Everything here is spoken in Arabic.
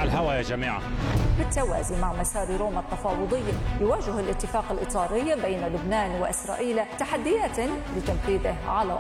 على الهواء يا جماعة. بالتوازي مع مسار روما التفاوضي، يواجه الاتفاق الإطاري بين لبنان وإسرائيل تحديات لتنفيذه على